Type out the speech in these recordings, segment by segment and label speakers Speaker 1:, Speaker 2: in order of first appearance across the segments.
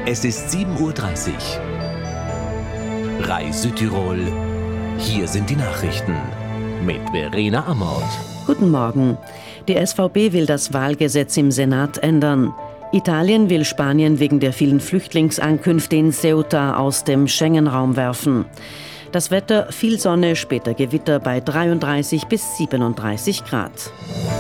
Speaker 1: Es ist 7:30 Uhr. RAI Südtirol. Hier sind die Nachrichten mit Verena Amort.
Speaker 2: Guten Morgen. Die SVP will das Wahlgesetz im Senat ändern. Italien will Spanien wegen der vielen Flüchtlingsankünfte in Ceuta aus dem Schengen-Raum werfen. Das Wetter, viel Sonne, später Gewitter bei 33 bis 37 Grad.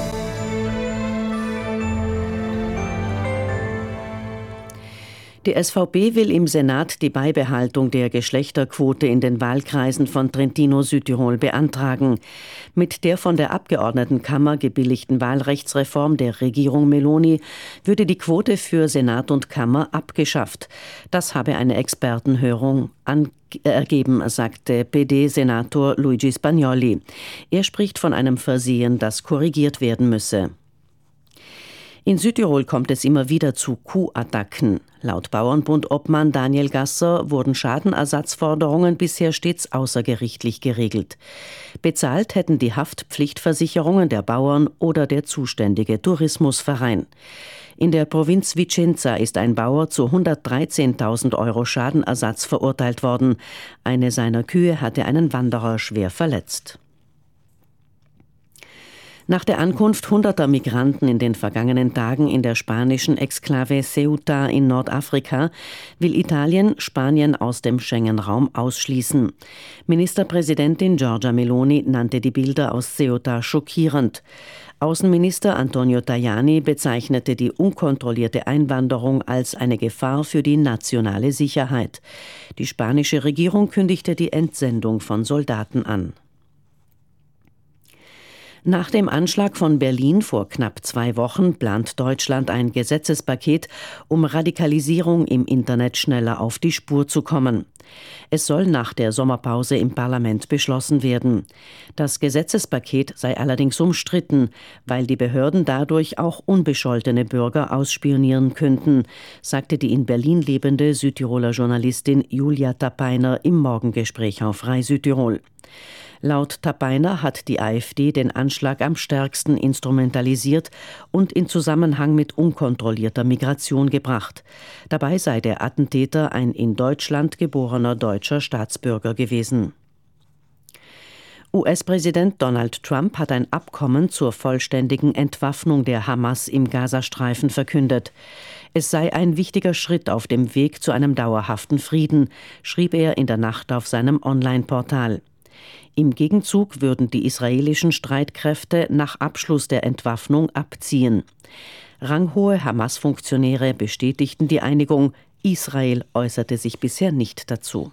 Speaker 2: Die SVP will im Senat die Beibehaltung der Geschlechterquote in den Wahlkreisen von Trentino-Südtirol beantragen. Mit der von der Abgeordnetenkammer gebilligten Wahlrechtsreform der Regierung Meloni würde die Quote für Senat und Kammer abgeschafft. Das habe eine Expertenhörung ergeben, sagte PD-Senator Luigi Spagnoli. Er spricht von einem Versehen, das korrigiert werden müsse. In Südtirol kommt es immer wieder zu Kuhattacken. Laut Bauernbund-Obmann Daniel Gasser wurden Schadenersatzforderungen bisher stets außergerichtlich geregelt. Bezahlt hätten die Haftpflichtversicherungen der Bauern oder der zuständige Tourismusverein. In der Provinz Vicenza ist ein Bauer zu 113.000 € Schadenersatz verurteilt worden. Eine seiner Kühe hatte einen Wanderer schwer verletzt. Nach der Ankunft hunderter Migranten in den vergangenen Tagen in der spanischen Exklave Ceuta in Nordafrika will Italien Spanien aus dem Schengen-Raum ausschließen. Ministerpräsidentin Giorgia Meloni nannte die Bilder aus Ceuta schockierend. Außenminister Antonio Tajani bezeichnete die unkontrollierte Einwanderung als eine Gefahr für die nationale Sicherheit. Die spanische Regierung kündigte die Entsendung von Soldaten an. Nach dem Anschlag von Berlin vor knapp 2 Wochen plant Deutschland ein Gesetzespaket, um Radikalisierung im Internet schneller auf die Spur zu kommen. Es soll nach der Sommerpause im Parlament beschlossen werden. Das Gesetzespaket sei allerdings umstritten, weil die Behörden dadurch auch unbescholtene Bürger ausspionieren könnten, sagte die in Berlin lebende Südtiroler Journalistin Julia Tapeiner im Morgengespräch auf RAI Südtirol. Laut Tapeiner hat die AfD den Anschlag am stärksten instrumentalisiert und in Zusammenhang mit unkontrollierter Migration gebracht. Dabei sei der Attentäter ein in Deutschland geborener deutscher Staatsbürger gewesen. US-Präsident Donald Trump hat ein Abkommen zur vollständigen Entwaffnung der Hamas im Gazastreifen verkündet. Es sei ein wichtiger Schritt auf dem Weg zu einem dauerhaften Frieden, schrieb er in der Nacht auf seinem Online-Portal. Im Gegenzug würden die israelischen Streitkräfte nach Abschluss der Entwaffnung abziehen. Ranghohe Hamas-Funktionäre bestätigten die Einigung. Israel äußerte sich bisher nicht dazu.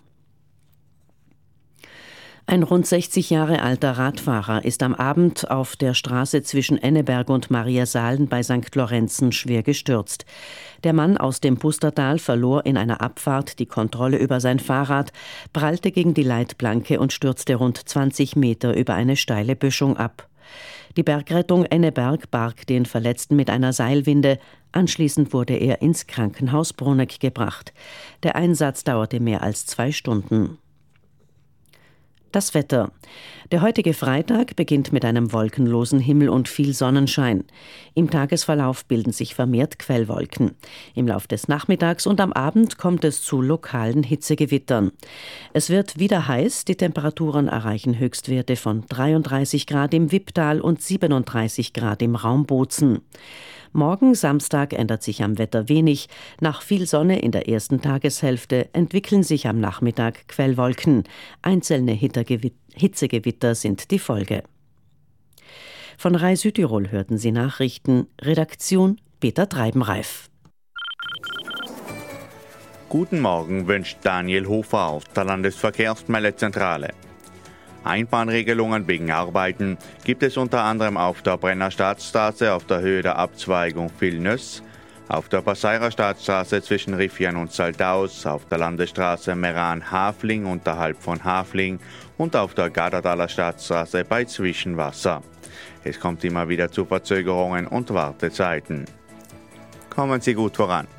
Speaker 2: Ein rund 60 Jahre alter Radfahrer ist am Abend auf der Straße zwischen Enneberg und Mariasaalen bei St. Lorenzen schwer gestürzt. Der Mann aus dem Pustertal verlor in einer Abfahrt die Kontrolle über sein Fahrrad, prallte gegen die Leitplanke und stürzte rund 20 Meter über eine steile Böschung ab. Die Bergrettung Enneberg barg den Verletzten mit einer Seilwinde. Anschließend wurde er ins Krankenhaus Bruneck gebracht. Der Einsatz dauerte mehr als 2 Stunden. Das Wetter. Der heutige Freitag beginnt mit einem wolkenlosen Himmel und viel Sonnenschein. Im Tagesverlauf bilden sich vermehrt Quellwolken. Im Lauf des Nachmittags und am Abend kommt es zu lokalen Hitzegewittern. Es wird wieder heiß, die Temperaturen erreichen Höchstwerte von 33 Grad im Wipptal und 37 Grad im Raum Bozen. Morgen, Samstag, ändert sich am Wetter wenig. Nach viel Sonne in der ersten Tageshälfte entwickeln sich am Nachmittag Quellwolken. Einzelne Hitzegewitter sind die Folge. Von RAI Südtirol hörten Sie Nachrichten. Redaktion Peter Treibenreif.
Speaker 3: Guten Morgen wünscht Daniel Hofer auf der Landesverkehrsmeldezentrale. Einbahnregelungen wegen Arbeiten gibt es unter anderem auf der Brenner Staatsstraße auf der Höhe der Abzweigung Vilnöss, auf der Passeirer Staatsstraße zwischen Riffian und Saldaus, auf der Landesstraße Meran-Hafling unterhalb von Hafling und auf der Gardertaler Staatsstraße bei Zwischenwasser. Es kommt immer wieder zu Verzögerungen und Wartezeiten. Kommen Sie gut voran.